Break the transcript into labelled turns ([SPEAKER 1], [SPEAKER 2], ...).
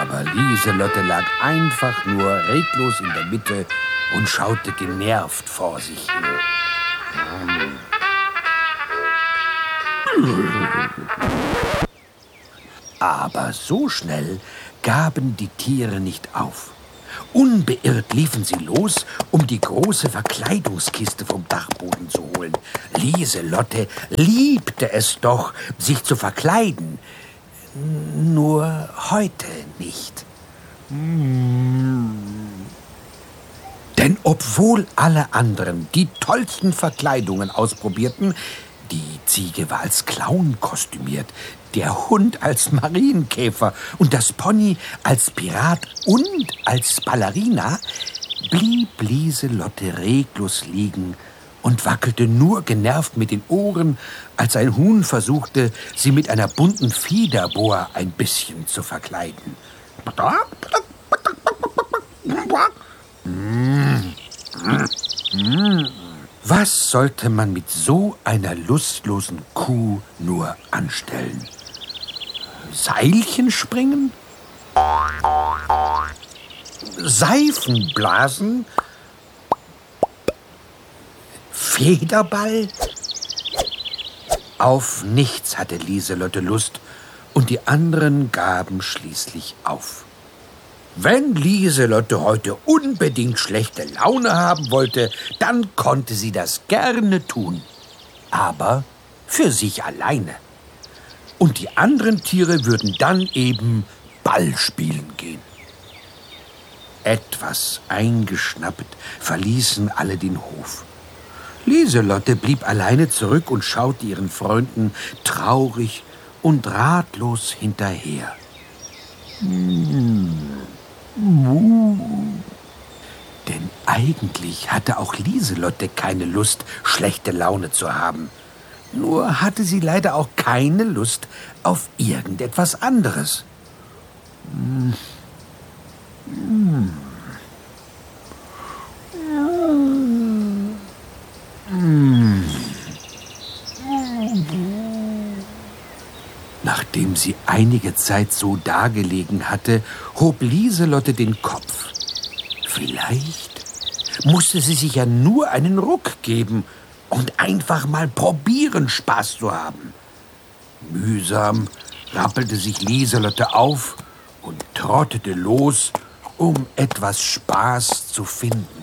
[SPEAKER 1] Aber Lieselotte lag einfach nur reglos in der Mitte und schaute genervt vor sich hin. Aber so schnell gaben die Tiere nicht auf. Unbeirrt liefen sie los, um die große Verkleidungskiste vom Dachboden zu holen. Lieselotte liebte es doch, sich zu verkleiden. Nur heute nicht. Denn obwohl alle anderen die tollsten Verkleidungen ausprobierten, die Ziege war als Clown kostümiert, der Hund als Marienkäfer und das Pony als Pirat und als Ballerina, blieb Lieselotte reglos liegen und wackelte nur genervt mit den Ohren, als ein Huhn versuchte, sie mit einer bunten Federboa ein bisschen zu verkleiden. Was sollte man mit so einer lustlosen Kuh nur anstellen? Seilchen springen? Seifenblasen? Federball? Auf nichts hatte Lieselotte Lust und die anderen gaben schließlich auf. Wenn Lieselotte heute unbedingt schlechte Laune haben wollte, dann konnte sie das gerne tun. Aber für sich alleine. Und die anderen Tiere würden dann eben Ball spielen gehen. Etwas eingeschnappt verließen alle den Hof. Lieselotte blieb alleine zurück und schaute ihren Freunden traurig und ratlos hinterher. Denn eigentlich hatte auch Lieselotte keine Lust, schlechte Laune zu haben. Nur hatte sie leider auch keine Lust auf irgendetwas anderes. Nachdem sie einige Zeit so dagelegen hatte, hob Lieselotte den Kopf. Vielleicht musste sie sich ja nur einen Ruck geben und einfach mal probieren, Spaß zu haben. Mühsam rappelte sich Lieselotte auf und trottete los, um etwas Spaß zu finden.